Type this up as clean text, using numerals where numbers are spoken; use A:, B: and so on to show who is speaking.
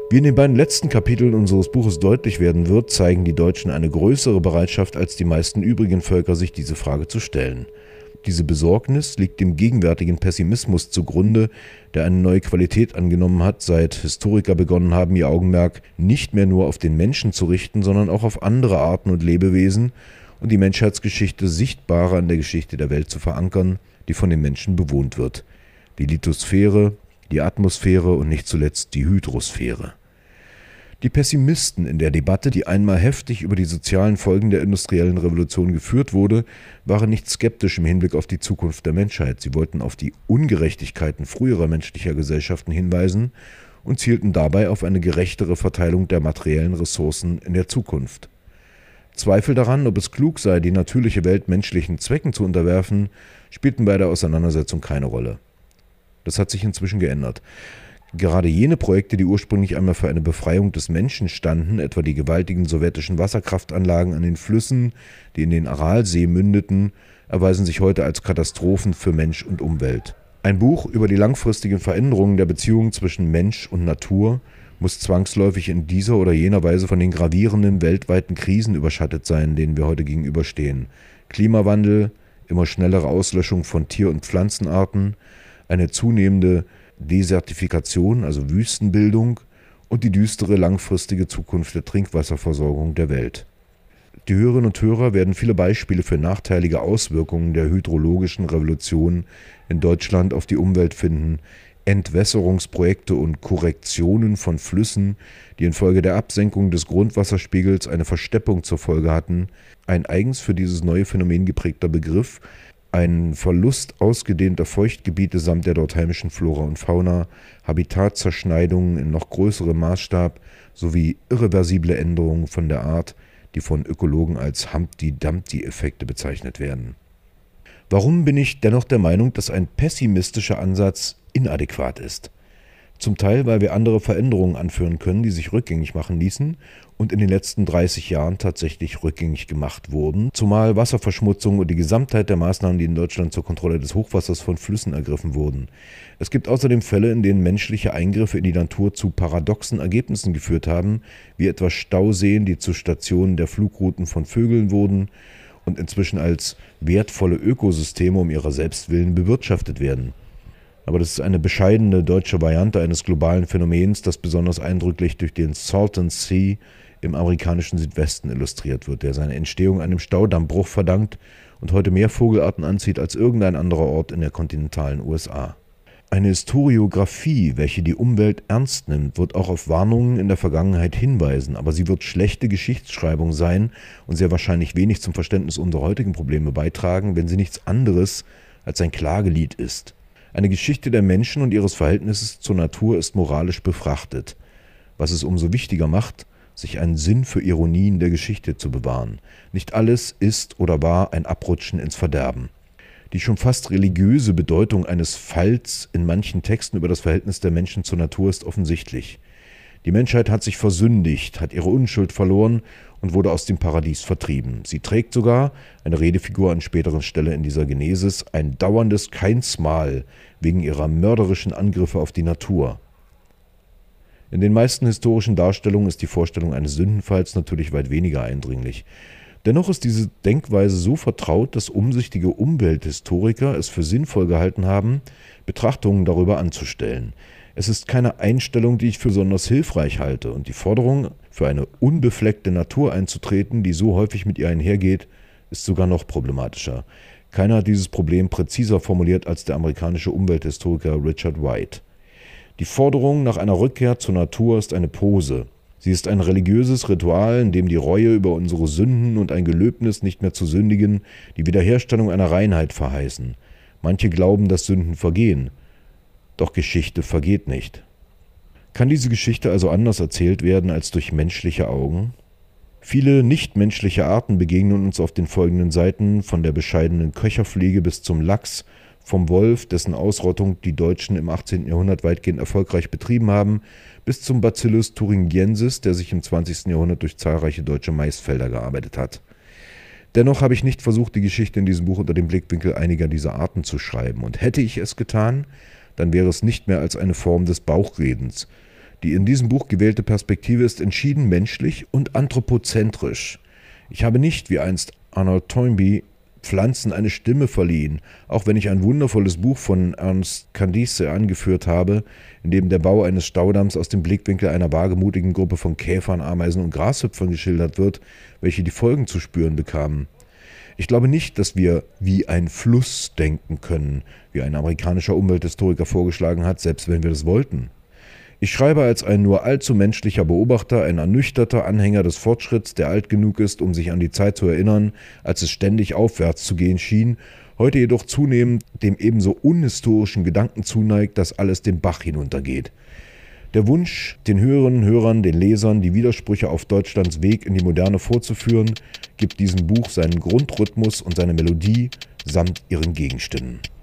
A: Wie in den beiden letzten Kapiteln unseres Buches deutlich werden wird, zeigen die Deutschen eine größere Bereitschaft als die meisten übrigen Völker, sich diese Frage zu stellen. Diese Besorgnis liegt dem gegenwärtigen Pessimismus zugrunde, der eine neue Qualität angenommen hat, seit Historiker begonnen haben, ihr Augenmerk nicht mehr nur auf den Menschen zu richten, sondern auch auf andere Arten und Lebewesen und die Menschheitsgeschichte sichtbarer in der Geschichte der Welt zu verankern, die von den Menschen bewohnt wird. Die Lithosphäre, die Atmosphäre und nicht zuletzt die Hydrosphäre. Die Pessimisten in der Debatte, die einmal heftig über die sozialen Folgen der industriellen Revolution geführt wurde, waren nicht skeptisch im Hinblick auf die Zukunft der Menschheit. Sie wollten auf die Ungerechtigkeiten früherer menschlicher Gesellschaften hinweisen und zielten dabei auf eine gerechtere Verteilung der materiellen Ressourcen in der Zukunft. Zweifel daran, ob es klug sei, die natürliche Welt menschlichen Zwecken zu unterwerfen, spielten bei der Auseinandersetzung keine Rolle. Das hat sich inzwischen geändert. Gerade jene Projekte, die ursprünglich einmal für eine Befreiung des Menschen standen, etwa die gewaltigen sowjetischen Wasserkraftanlagen an den Flüssen, die in den Aralsee mündeten, erweisen sich heute als Katastrophen für Mensch und Umwelt. Ein Buch über die langfristigen Veränderungen der Beziehung zwischen Mensch und Natur muss zwangsläufig in dieser oder jener Weise von den gravierenden weltweiten Krisen überschattet sein, denen wir heute gegenüberstehen. Klimawandel, immer schnellere Auslöschung von Tier- und Pflanzenarten, eine zunehmende Desertifikation, also Wüstenbildung, und die düstere langfristige Zukunft der Trinkwasserversorgung der Welt. Die Hörerinnen und Hörer werden viele Beispiele für nachteilige Auswirkungen der hydrologischen Revolution in Deutschland auf die Umwelt finden, Entwässerungsprojekte und Korrektionen von Flüssen, die infolge der Absenkung des Grundwasserspiegels eine Versteppung zur Folge hatten, ein eigens für dieses neue Phänomen geprägter Begriff, ein Verlust ausgedehnter Feuchtgebiete samt der dort heimischen Flora und Fauna, Habitatzerschneidungen in noch größerem Maßstab sowie irreversible Änderungen von der Art, die von Ökologen als Humpty-Dumpty-Effekte bezeichnet werden. Warum bin ich dennoch der Meinung, dass ein pessimistischer Ansatz inadäquat ist? Zum Teil, weil wir andere Veränderungen anführen können, die sich rückgängig machen ließen und in den letzten 30 Jahren tatsächlich rückgängig gemacht wurden, zumal Wasserverschmutzung und die Gesamtheit der Maßnahmen, die in Deutschland zur Kontrolle des Hochwassers von Flüssen ergriffen wurden. Es gibt außerdem Fälle, in denen menschliche Eingriffe in die Natur zu paradoxen Ergebnissen geführt haben, wie etwa Stauseen, die zu Stationen der Flugrouten von Vögeln wurden und inzwischen als wertvolle Ökosysteme um ihrer selbst willen bewirtschaftet werden. Aber das ist eine bescheidene deutsche Variante eines globalen Phänomens, das besonders eindrücklich durch den Salton Sea im amerikanischen Südwesten illustriert wird, der seine Entstehung einem Staudammbruch verdankt und heute mehr Vogelarten anzieht als irgendein anderer Ort in der kontinentalen USA. Eine Historiographie, welche die Umwelt ernst nimmt, wird auch auf Warnungen in der Vergangenheit hinweisen, aber sie wird schlechte Geschichtsschreibung sein und sehr wahrscheinlich wenig zum Verständnis unserer heutigen Probleme beitragen, wenn sie nichts anderes als ein Klagelied ist. Eine Geschichte der Menschen und ihres Verhältnisses zur Natur ist moralisch befrachtet, was es umso wichtiger macht, sich einen Sinn für Ironien der Geschichte zu bewahren. Nicht alles ist oder war ein Abrutschen ins Verderben. Die schon fast religiöse Bedeutung eines Falls in manchen Texten über das Verhältnis der Menschen zur Natur ist offensichtlich. Die Menschheit hat sich versündigt, hat ihre Unschuld verloren und wurde aus dem Paradies vertrieben. Sie trägt sogar, eine Redefigur an späteren Stelle in dieser Genesis, ein dauerndes Keinsmal wegen ihrer mörderischen Angriffe auf die Natur. In den meisten historischen Darstellungen ist die Vorstellung eines Sündenfalls natürlich weit weniger eindringlich. Dennoch ist diese Denkweise so vertraut, dass umsichtige Umwelthistoriker es für sinnvoll gehalten haben, Betrachtungen darüber anzustellen. Es ist keine Einstellung, die ich für besonders hilfreich halte, und die Forderung, für eine unbefleckte Natur einzutreten, die so häufig mit ihr einhergeht, ist sogar noch problematischer. Keiner hat dieses Problem präziser formuliert als der amerikanische Umwelthistoriker Richard White. Die Forderung nach einer Rückkehr zur Natur ist eine Pose. Sie ist ein religiöses Ritual, in dem die Reue über unsere Sünden und ein Gelöbnis, nicht mehr zu sündigen, die Wiederherstellung einer Reinheit verheißen. Manche glauben, dass Sünden vergehen. Doch Geschichte vergeht nicht. Kann diese Geschichte also anders erzählt werden als durch menschliche Augen? Viele nichtmenschliche Arten begegnen uns auf den folgenden Seiten, von der bescheidenen Köcherfliege bis zum Lachs, vom Wolf, dessen Ausrottung die Deutschen im 18. Jahrhundert weitgehend erfolgreich betrieben haben, bis zum Bacillus thuringiensis, der sich im 20. Jahrhundert durch zahlreiche deutsche Maisfelder gearbeitet hat. Dennoch habe ich nicht versucht, die Geschichte in diesem Buch unter dem Blickwinkel einiger dieser Arten zu schreiben. Und hätte ich es getan, dann wäre es nicht mehr als eine Form des Bauchredens. Die in diesem Buch gewählte Perspektive ist entschieden menschlich und anthropozentrisch. Ich habe nicht, wie einst Arnold Toynbee, Pflanzen eine Stimme verliehen, auch wenn ich ein wundervolles Buch von Ernst Candice angeführt habe, in dem der Bau eines Staudamms aus dem Blickwinkel einer wagemutigen Gruppe von Käfern, Ameisen und Grashüpfern geschildert wird, welche die Folgen zu spüren bekamen. Ich glaube nicht, dass wir wie ein Fluss denken können, wie ein amerikanischer Umwelthistoriker vorgeschlagen hat, selbst wenn wir das wollten. Ich schreibe als ein nur allzu menschlicher Beobachter, ein ernüchterter Anhänger des Fortschritts, der alt genug ist, um sich an die Zeit zu erinnern, als es ständig aufwärts zu gehen schien, heute jedoch zunehmend dem ebenso unhistorischen Gedanken zuneigt, dass alles den Bach hinuntergeht. Der Wunsch, den Hörern, den Lesern die Widersprüche auf Deutschlands Weg in die Moderne vorzuführen, gibt diesem Buch seinen Grundrhythmus und seine Melodie samt ihren Gegenstimmen.